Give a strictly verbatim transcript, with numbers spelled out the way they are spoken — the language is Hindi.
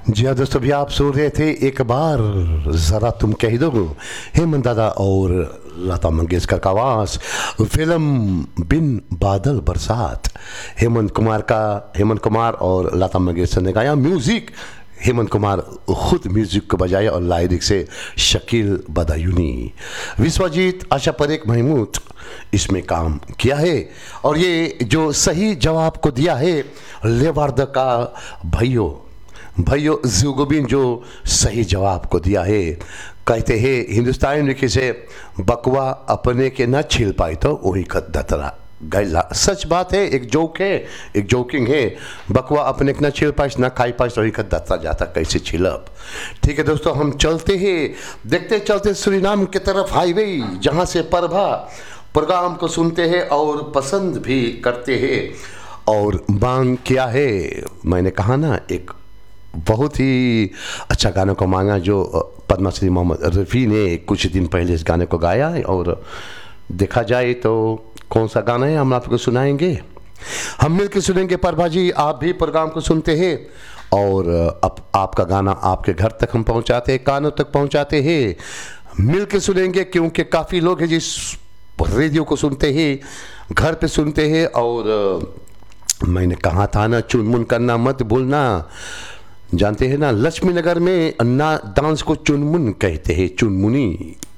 जी हाँ दोस्तों, भी आप सुन रहे थे एक बार ज़रा तुम कह दो, हेमंत दादा और लता मंगेशकर का आवाज़, फिल्म बिन बादल बरसात। हेमंत कुमार का हेमंत कुमार और लता मंगेशकर ने गाया। म्यूज़िक हेमंत कुमार खुद म्यूज़िक को बजाया और लाइरिक से शकील बदायूनी। विश्वजीत आशा परेख महमूद इसमें काम किया है और ये जो सही जवाब को दिया है लेवार्द का भाइयों भाइयों जुगोबिन जो सही जवाब को दिया है। कहते हैं हिंदुस्तानी लिखी से बकवा अपने के न छिल पाए तो वही खत दतरा गैला। सच बात है, एक जोक है, एक जोकिंग है। बकवा अपने के न छिल पाइस न खाई पाइस वही खत दतरा जाता कैसे छिलब। ठीक है दोस्तों, हम चलते हैं, देखते चलते सुरीनाम की तरफ हाईवे, जहाँ से प्रभा प्रोग्राम को सुनते हैं और पसंद भी करते हैं। और मांग किया है, मैंने कहा ना, एक बहुत ही अच्छा गाने को मांगा जो पद्मश्री मोहम्मद रफ़ी ने कुछ दिन पहले इस गाने को गाया है। और देखा जाए तो कौन सा गाना है हम आपको सुनाएंगे, हम मिलकर सुनेंगे। प्रभा जी, आप भी प्रोग्राम को सुनते हैं और अब आपका गाना आपके घर तक हम पहुंचाते हैं, कानों तक पहुंचाते हैं। मिलकर सुनेंगे क्योंकि काफ़ी लोग हैं जिस रेडियो को सुनते हैं, घर पे सुनते हैं। और मैंने कहा था ना, चुनमुन करना मत भूलना। जानते हैं ना, लक्ष्मी नगर में ना डांस को चुनमुन कहते हैं, चुनमुनी।